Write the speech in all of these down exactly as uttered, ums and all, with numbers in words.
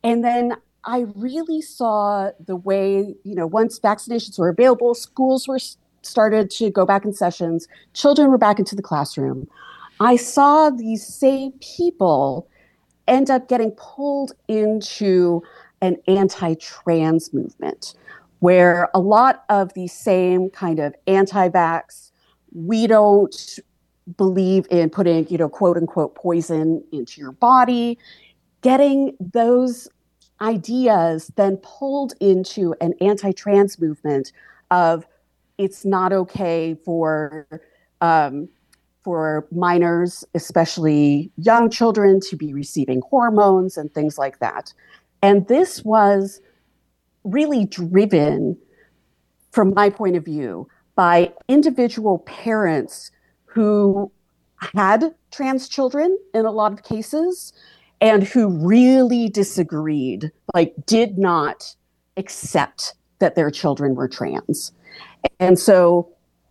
And then I really saw the way, you know, once vaccinations were available, schools were started to go back in sessions, children were back into the classroom. I saw these same people end up getting pulled into an anti-trans movement where a lot of the same kind of anti-vax, we don't believe in putting, you know, quote unquote poison into your body, getting those ideas then pulled into an anti-trans movement of it's not okay for um, for minors, especially young children, to be receiving hormones and things like that. And this was really driven, from my point of view, by individual parents who had trans children in a lot of cases and who really disagreed, like did not accept that their children were trans. And so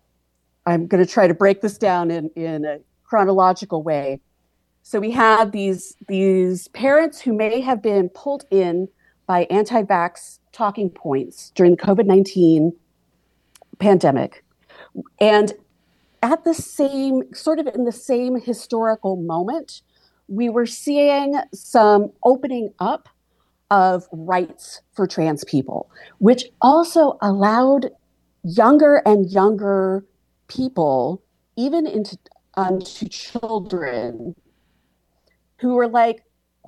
I'm going to try to break this down in, in a chronological way. So we had these, these parents who may have been pulled in by anti-vax talking points during the COVID nineteen pandemic. And at the same, sort of in the same historical moment, we were seeing some opening up of rights for trans people, which also allowed younger and younger people, even into um, to children, who were like,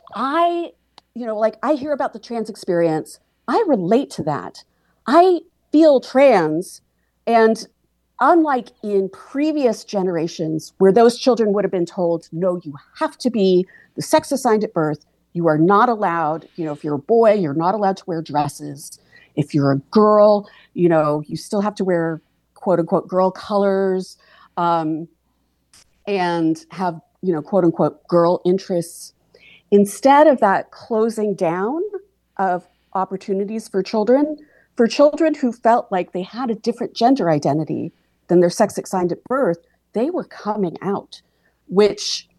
I, you know, like I hear about the trans experience. I relate to that. I feel trans. And unlike in previous generations where those children would have been told, no, you have to be the sex assigned at birth. You are not allowed, you know, if you're a boy, you're not allowed to wear dresses. If you're a girl, you know, you still have to wear quote unquote girl colors um, and have, you know, quote unquote girl interests. Instead of that closing down of opportunities for children, for children who felt like they had a different gender identity than their sex assigned at birth, they were coming out, which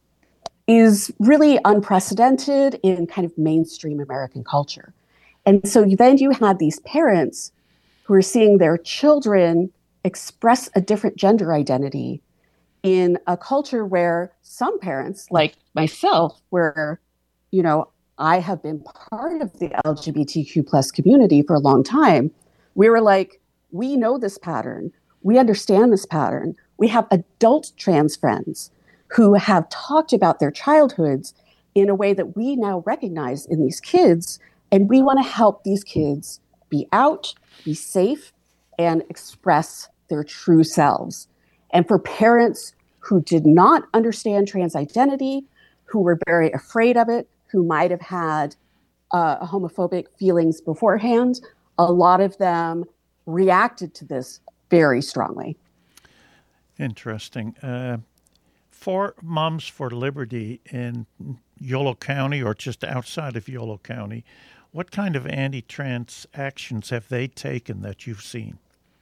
is really unprecedented in kind of mainstream American culture. And so then you had these parents who are seeing their children express a different gender identity in a culture where some parents, like myself, where, you know, I have been part of the L G B T Q plus community for a long time, we were like, we know this pattern. We understand this pattern. We have adult trans friends who have talked about their childhoods in a way that we now recognize in these kids. And we want to help these kids be out, be safe, and express their true selves. And for parents who did not understand trans identity, who were very afraid of it, who might have had uh, homophobic feelings beforehand, a lot of them reacted to this very strongly. Interesting. Uh, for Moms for Liberty in Yolo County or just outside of Yolo County, what kind of anti-trans actions have they taken that you've seen?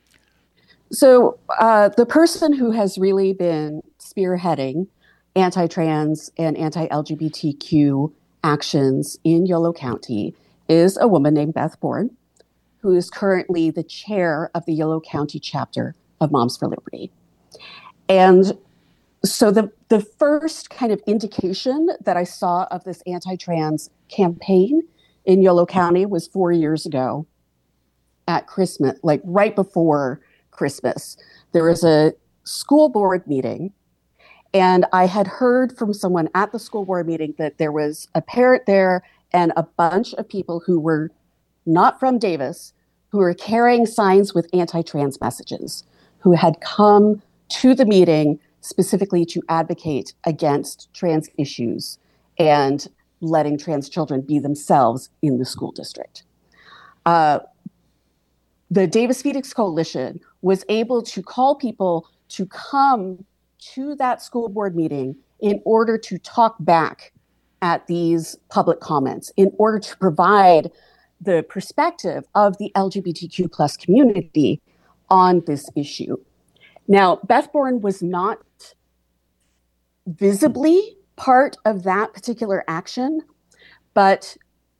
So uh, the person who has really been spearheading anti-trans and anti-L G B T Q actions in Yolo County is a woman named Beth Bourne, who is currently the chair of the Yolo County chapter of Moms for Liberty. And so the, the first kind of indication that I saw of this anti-trans campaign in Yolo County was four years ago at Christmas, like right before Christmas. There was a school board meeting, and I had heard from someone at the school board meeting that there was a parent there and a bunch of people who were not from Davis, who were carrying signs with anti-trans messages, who had come to the meeting specifically to advocate against trans issues and letting trans children be themselves in the school district. Uh, the Davis Phoenix Coalition was able to call people to come to that school board meeting in order to talk back at these public comments, in order to provide the perspective of the L G B T Q plus community on this issue. Now, Beth Bourne was not visibly part of that particular action, but